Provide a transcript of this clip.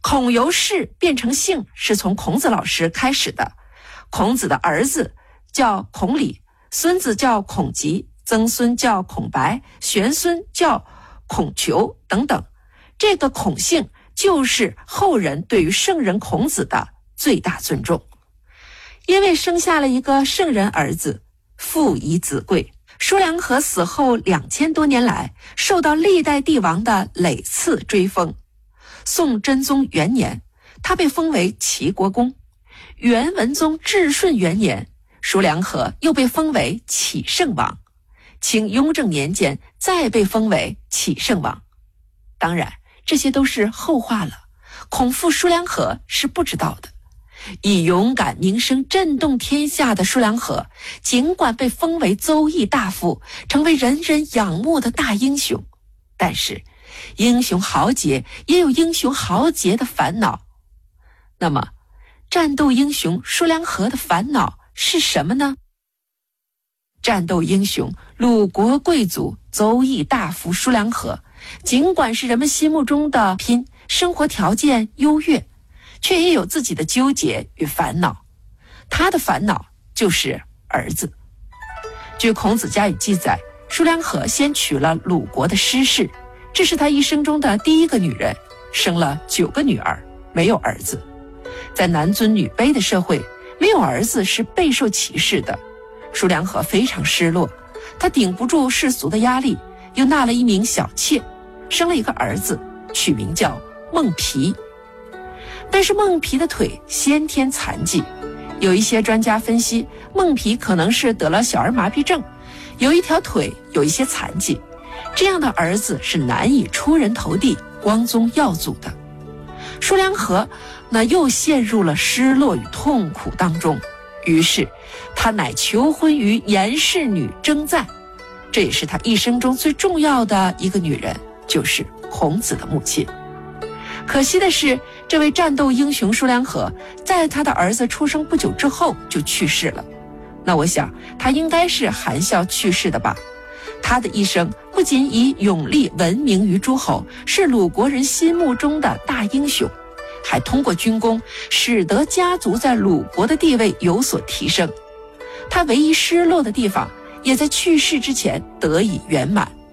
孔由氏变成姓是从孔子老师开始的，孔子的儿子叫孔鲤，孙子叫孔吉，曾孙叫孔白，玄孙叫孔求等等。这个孔姓就是后人对于圣人孔子的最大尊重。因为生下了一个圣人儿子，父以子贵，叔梁纥死后2000多年来，受到历代帝王的累次追封。宋真宗元年，他被封为齐国公；元文宗至顺元年，叔梁纥又被封为启圣王；清雍正年间再被封为启圣王。当然，这些都是后话了，孔父叔梁纥是不知道的。以勇敢名声震动天下的叔梁纥，尽管被封为邹邑大夫，成为人人仰慕的大英雄，但是英雄豪杰也有英雄豪杰的烦恼。那么战斗英雄叔梁纥的烦恼是什么呢？战斗英雄鲁国贵族邹邑大夫叔梁纥，尽管是人们心目中的拼，生活条件优越，却也有自己的纠结与烦恼。他的烦恼就是儿子。据孔子家语记载，叔梁纥先娶了鲁国的师氏，这是他一生中的第一个女人，生了9个女儿，没有儿子。在男尊女卑的社会，没有儿子是备受歧视的。叔梁纥非常失落，他顶不住世俗的压力，又纳了一名小妾，生了一个儿子，取名叫孟皮。但是孟皮的腿先天残疾，有一些专家分析，孟皮可能是得了小儿麻痹症，有一条腿有一些残疾，这样的儿子是难以出人头地、光宗耀祖的。叔梁纥又陷入了失落与痛苦当中，于是他乃求婚于颜氏女征赞，这也是他一生中最重要的一个女人，就是孔子的母亲。可惜的是，这位战斗英雄叔梁纥在他的儿子出生不久之后就去世了。那我想他应该是含笑去世的吧。他的一生不仅以勇力闻名于诸侯，是鲁国人心目中的大英雄，还通过军功使得家族在鲁国的地位有所提升。他唯一失落的地方也在去世之前得以圆满。